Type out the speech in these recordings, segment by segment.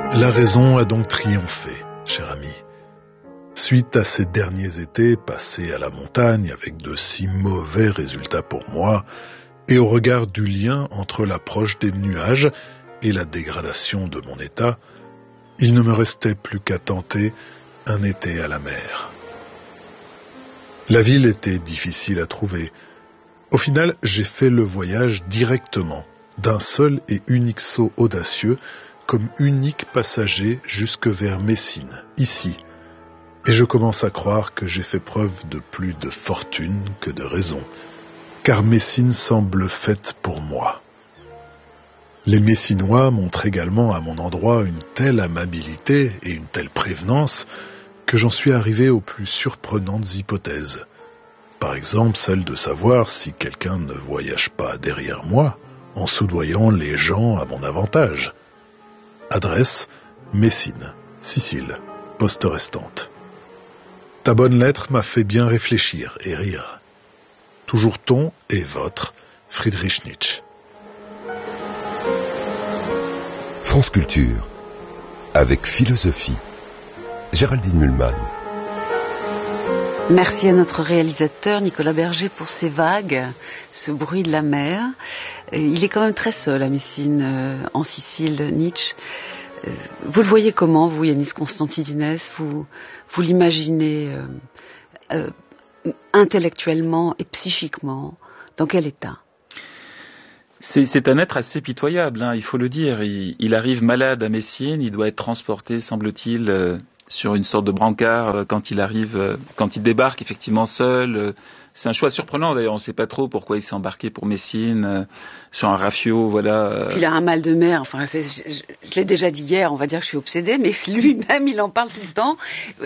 La raison a donc triomphé, cher ami. Suite à ces derniers étés passés à la montagne avec de si mauvais résultats pour moi, et au regard du lien entre l'approche des nuages et la dégradation de mon état, il ne me restait plus qu'à tenter un été à la mer. La ville était difficile à trouver. Au final, j'ai fait le voyage directement, d'un seul et unique saut audacieux, comme unique passager jusque vers Messine, ici. Et je commence à croire que j'ai fait preuve de plus de fortune que de raison, car Messine semble faite pour moi. Les Messinois montrent également à mon endroit une telle amabilité et une telle prévenance que j'en suis arrivé aux plus surprenantes hypothèses. Par exemple, celle de savoir si quelqu'un ne voyage pas derrière moi, en soudoyant les gens à mon avantage. Adresse, Messine, Sicile, poste restante. Ta bonne lettre m'a fait bien réfléchir et rire. Toujours ton et votre, Friedrich Nietzsche. France Culture, avec philosophie. Géraldine Mühlmann. Merci à notre réalisateur Nicolas Berger pour ces vagues, ce bruit de la mer. Il est quand même très seul à Messine, en Sicile, Nietzsche. Vous le voyez comment, vous, Yanis Constantidines? Vous l'imaginez intellectuellement et psychiquement? Dans quel état? C'est un être assez pitoyable, il faut le dire. Il arrive malade à Messine, il doit être transporté, semble-t-il, sur une sorte de brancard quand il débarque effectivement seul. C'est un choix surprenant d'ailleurs, on ne sait pas trop pourquoi il s'est embarqué pour Messine, sur un rafio, voilà. Puis il a un mal de mer, je l'ai déjà dit hier, on va dire que je suis obsédée, mais lui-même il en parle tout le temps.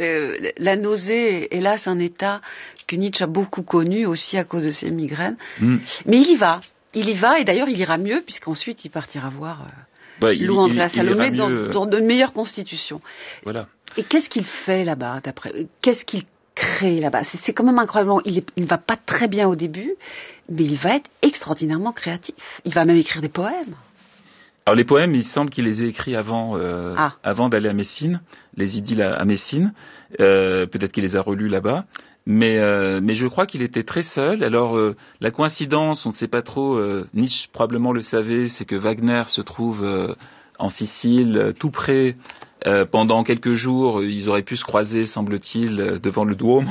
La nausée, hélas, un état que Nietzsche a beaucoup connu aussi à cause de ses migraines. Mais il y va, et d'ailleurs il ira mieux, puisqu'ensuite il partira voir Louandrea Salomé dans de meilleures constitutions. Voilà. Et qu'est-ce qu'il fait là-bas, qu'est-ce qu'il crée là-bas? C'est quand même incroyable. Il ne va pas très bien au début, mais il va être extraordinairement créatif. Il va même écrire des poèmes. Alors les poèmes, il semble qu'il les ait écrits avant d'aller à Messine, les idylles à Messine. Peut-être qu'il les a relus là-bas. Mais je crois qu'il était très seul. Alors la coïncidence, on ne sait pas trop, Nietzsche probablement le savait, c'est que Wagner se trouve en Sicile, tout près. Pendant quelques jours, ils auraient pu se croiser, semble-t-il, devant le Duomo.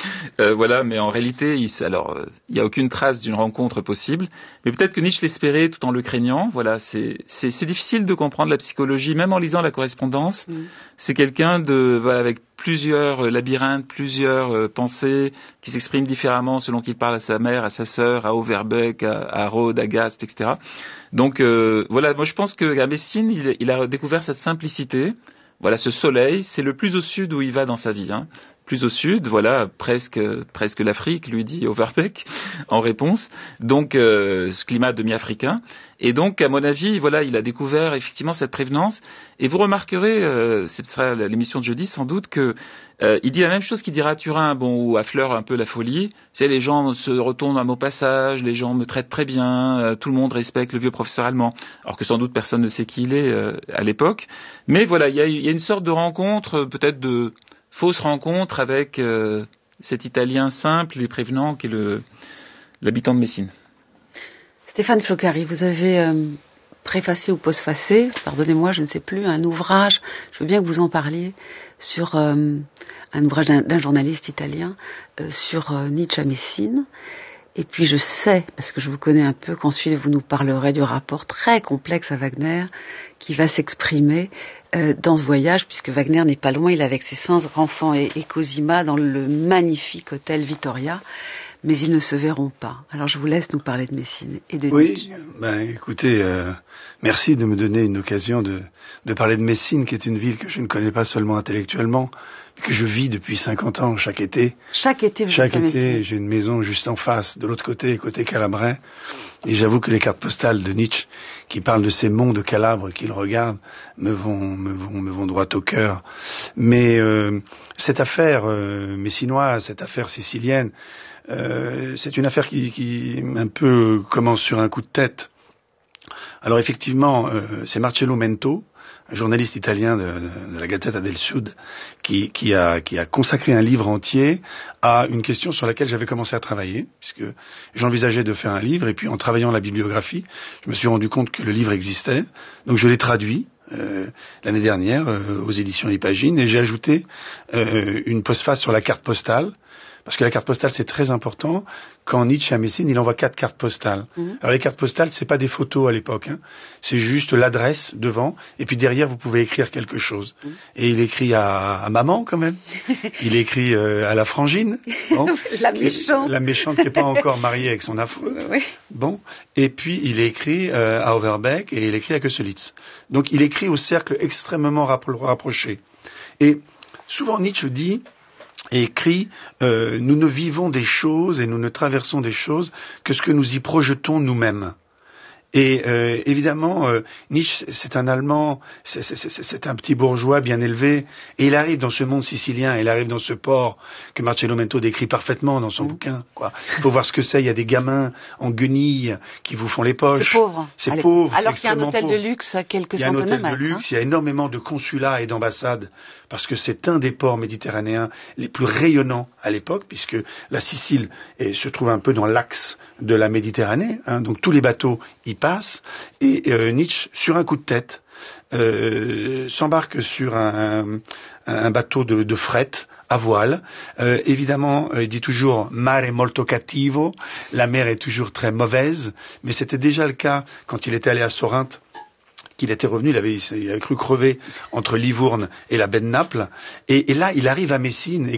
Voilà, mais en réalité, il n'y a aucune trace d'une rencontre possible. Mais peut-être que Nietzsche l'espérait tout en le craignant. Voilà, c'est difficile de comprendre la psychologie, même en lisant la correspondance. C'est quelqu'un avec plusieurs labyrinthes, plusieurs pensées qui s'expriment différemment selon qu'il parle à sa mère, à sa sœur, à Overbeck, à Rhodes, à Gast, etc. Donc voilà, moi je pense qu'à Messine, il a découvert cette simplicité. Voilà, ce soleil, c'est le plus au sud où il va dans sa vie. Plus au sud, voilà, presque l'Afrique, lui dit Overbeck, en réponse. Donc, ce climat demi-africain. Et donc, à mon avis, voilà, il a découvert effectivement cette prévenance. Et vous remarquerez, ce sera l'émission de jeudi sans doute, que il dit la même chose qu'il dira à Turin, où affleure un peu la folie. C'est les gens se retournent à mon passage, les gens me traitent très bien, tout le monde respecte le vieux professeur allemand. Alors que sans doute personne ne sait qui il est à l'époque. Mais voilà, il y a une sorte de rencontre, peut-être de fausse rencontre avec cet Italien simple et prévenant qui est l'habitant de Messine. Stéphane Flocari, vous avez préfacé ou postfacé, pardonnez-moi, je ne sais plus, un ouvrage, je veux bien que vous en parliez, sur un ouvrage d'un journaliste italien sur Nietzsche à Messine. Et puis je sais, parce que je vous connais un peu, qu'ensuite vous nous parlerez du rapport très complexe à Wagner qui va s'exprimer dans ce voyage, puisque Wagner n'est pas loin, il est avec ses 5 enfants et Cosima dans le magnifique hôtel Vittoria, mais ils ne se verront pas. Alors je vous laisse nous parler de Messine et de Nietzsche. Oui, écoutez, merci de me donner une occasion de parler de Messine, qui est une ville que je ne connais pas seulement intellectuellement, mais que je vis depuis 50 ans chaque été. Chaque été, j'ai une maison juste en face, de l'autre côté Calabrais, et j'avoue que les cartes postales de Nietzsche, qui parlent de ces monts de Calabre qu'il regarde, me vont droit au cœur. Mais cette affaire messinoise, cette affaire sicilienne, c'est une affaire qui un peu commence sur un coup de tête. Alors effectivement, c'est Marcello Mento, journaliste italien de la Gazzetta del Sud, qui a consacré un livre entier à une question sur laquelle j'avais commencé à travailler, puisque j'envisageais de faire un livre, et puis en travaillant la bibliographie, je me suis rendu compte que le livre existait, donc je l'ai traduit l'année dernière aux éditions Ipagine, et j'ai ajouté une postface sur la carte postale, parce que la carte postale, c'est très important. Quand Nietzsche est à Messine, il envoie 4 cartes postales. Alors les cartes postales, c'est pas des photos à l'époque, hein. C'est juste l'adresse devant, et puis derrière, vous pouvez écrire quelque chose. Et il écrit à maman, quand même. Il écrit à la frangine. Bon. La méchante. La méchante qui n'est pas encore mariée avec son affreux. Oui. Bon. Et puis, il écrit à Overbeck, et il écrit à Köselitz. Donc, il écrit au cercle extrêmement rapproché. Et souvent, Nietzsche dit... et écrit nous ne vivons des choses et nous ne traversons des choses que ce que nous y projetons nous-mêmes. Et évidemment, Nietzsche, c'est un Allemand, c'est un petit bourgeois bien élevé, et il arrive dans ce monde sicilien, il arrive dans ce port que Marcello Mento décrit parfaitement dans son bouquin. Il faut voir ce que c'est, il y a des gamins en guenilles qui vous font les poches. C'est pauvre. C'est pauvre. Alors qu'il y a un hôtel de luxe à quelques centaines de mètres. Il y a un hôtel de luxe, il y a énormément de consulats et d'ambassades, parce que c'est un des ports méditerranéens les plus rayonnants à l'époque, puisque la Sicile se trouve un peu dans l'axe de la Méditerranée, hein, donc tous les bateaux y passent, et Nietzsche, sur un coup de tête, s'embarque sur un bateau de fret à voile. Évidemment, il dit toujours mare molto cattivo, la mer est toujours très mauvaise, mais c'était déjà le cas quand il était allé à Sorrente, qu'il était revenu, il avait cru crever entre Livourne et la baie de Naples, et là il arrive à Messine.